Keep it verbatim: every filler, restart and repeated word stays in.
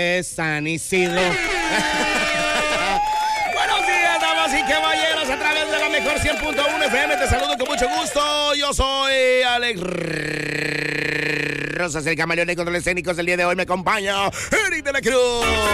San Isidro. Buenos días, damas y caballeros, a través de la mejor cien punto uno F M. Te saludo con mucho gusto. Yo soy Alex Rosas, el camaleón de controles escénicos. El día de hoy me acompaña Eric de la Cruz.